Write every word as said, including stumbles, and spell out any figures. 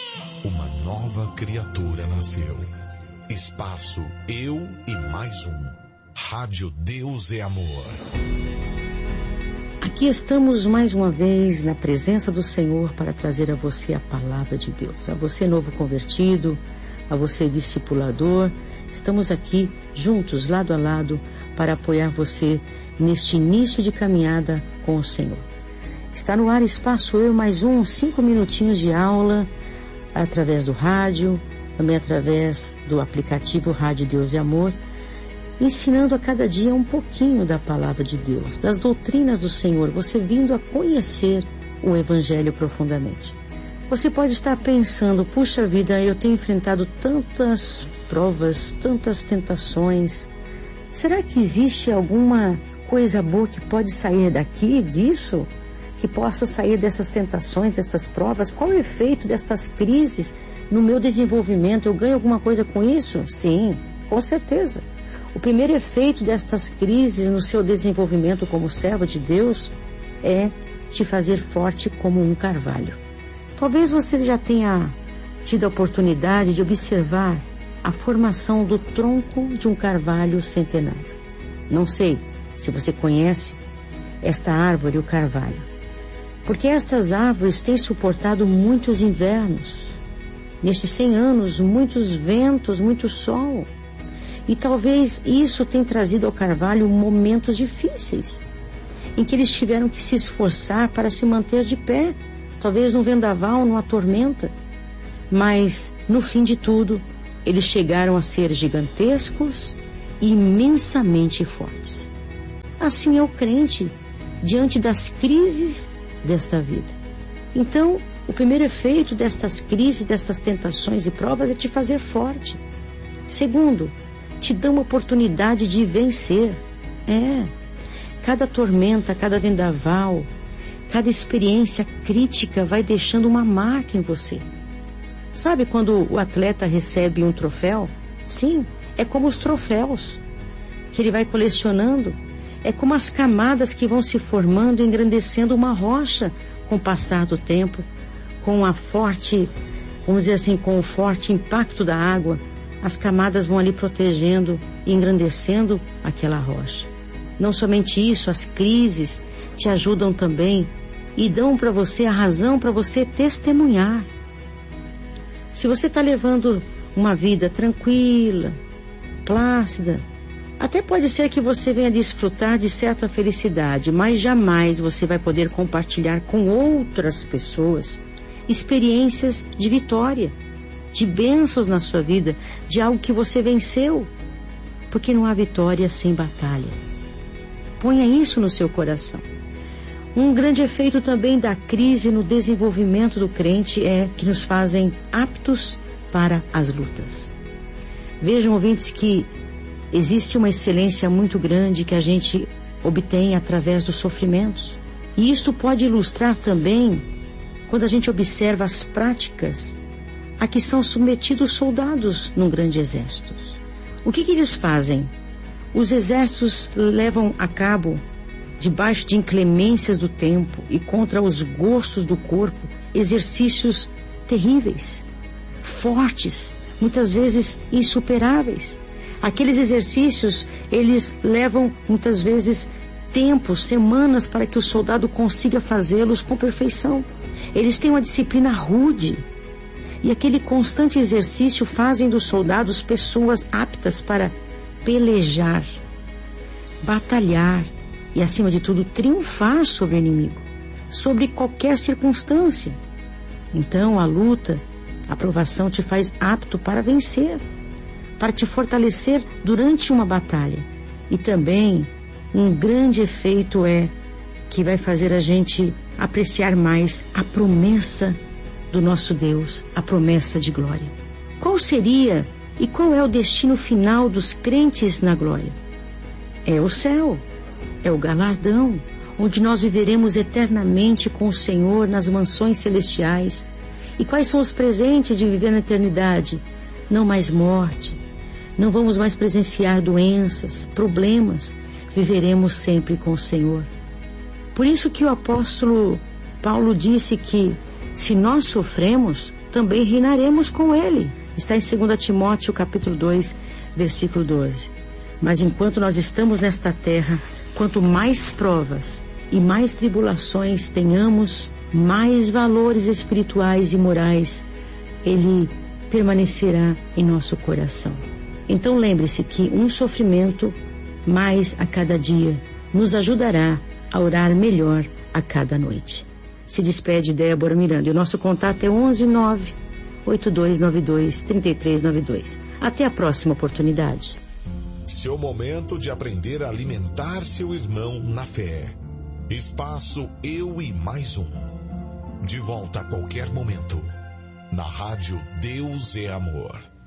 Uma nova criatura nasceu. Espaço Eu e Mais Um. Rádio Deus é Amor. Aqui estamos mais uma vez na presença do Senhor para trazer a você a palavra de Deus. A você novo convertido, a você discipulador. Estamos aqui juntos, lado a lado, para apoiar você neste início de caminhada com o Senhor. Está no ar Espaço Eu Mais Um, cinco minutinhos de aula através do rádio, também através do aplicativo Rádio Deus e Amor, ensinando a cada dia um pouquinho da palavra de Deus, das doutrinas do Senhor, você vindo a conhecer o Evangelho profundamente. Você pode estar pensando, puxa vida, eu tenho enfrentado tantas provas, tantas tentações. Será que existe alguma coisa boa que pode sair daqui, disso? Que possa sair dessas tentações, dessas provas? Qual é o efeito destas crises no meu desenvolvimento? Eu ganho alguma coisa com isso? Sim, com certeza. O primeiro efeito destas crises no seu desenvolvimento como servo de Deus é te fazer forte como um carvalho. Talvez você já tenha tido a oportunidade de observar a formação do tronco de um carvalho centenário. Não sei se você conhece esta árvore, o carvalho, porque estas árvores têm suportado muitos invernos. Nestes cem anos, muitos ventos, muito sol. E talvez isso tenha trazido ao carvalho momentos difíceis, em que eles tiveram que se esforçar para se manter de pé, talvez num vendaval, numa tormenta. Mas, no fim de tudo, eles chegaram a ser gigantescos e imensamente fortes. Assim é o crente, diante das crises desta vida. Então, o primeiro efeito destas crises, destas tentações e provas é te fazer forte. Segundo, te dá uma oportunidade de vencer. É, cada tormenta, cada vendaval, cada experiência crítica vai deixando uma marca em você. Sabe quando o atleta recebe um troféu? Sim, é como os troféus que ele vai colecionando. É como as camadas que vão se formando, engrandecendo uma rocha com o passar do tempo, com a forte, vamos dizer assim, com o forte impacto da água. As camadas vão ali protegendo e engrandecendo aquela rocha. Não somente isso, as crises te ajudam também e dão para você a razão para você testemunhar. Se você está levando uma vida tranquila, plácida, até pode ser que você venha desfrutar de certa felicidade, mas jamais você vai poder compartilhar com outras pessoas experiências de vitória, de bênçãos na sua vida, de algo que você venceu, porque não há vitória sem batalha. Ponha isso no seu coração. Um grande efeito também da crise no desenvolvimento do crente é que nos fazem aptos para as lutas. Vejam, ouvintes, que existe uma excelência muito grande que a gente obtém através dos sofrimentos. E isto pode ilustrar também quando a gente observa as práticas a que são submetidos soldados num grande exército. O que que eles fazem? Os exércitos levam a cabo, debaixo de inclemências do tempo e contra os gostos do corpo, exercícios terríveis, fortes, muitas vezes insuperáveis. Aqueles exercícios, eles levam muitas vezes tempos, semanas para que o soldado consiga fazê-los com perfeição. Eles têm uma disciplina rude. E aquele constante exercício fazem dos soldados pessoas aptas para pelejar, batalhar e, acima de tudo, triunfar sobre o inimigo, sobre qualquer circunstância. Então, a luta, a provação te faz apto para vencer, para te fortalecer durante uma batalha. E também, um grande efeito é que vai fazer a gente apreciar mais a promessa do nosso Deus, a promessa de glória. Qual seria e qual é o destino final dos crentes na glória? É o céu, é o galardão, onde nós viveremos eternamente com o Senhor nas mansões celestiais. E quais são os presentes de viver na eternidade? Não mais morte, não vamos mais presenciar doenças, problemas, viveremos sempre com o Senhor. Por isso que o apóstolo Paulo disse que se nós sofremos, também reinaremos com Ele. Está em dois Timóteo capítulo dois, versículo doze. Mas enquanto nós estamos nesta terra, quanto mais provas e mais tribulações tenhamos, mais valores espirituais e morais Ele permanecerá em nosso coração. Então lembre-se que um sofrimento mais a cada dia nos ajudará a orar melhor a cada noite. Se despede Débora Miranda e o nosso contato é onze nove oito dois nove dois três três nove dois. Até a próxima oportunidade. Seu momento de aprender a alimentar seu irmão na fé. Espaço Eu e Mais Um. De volta a qualquer momento. Na rádio Deus é Amor.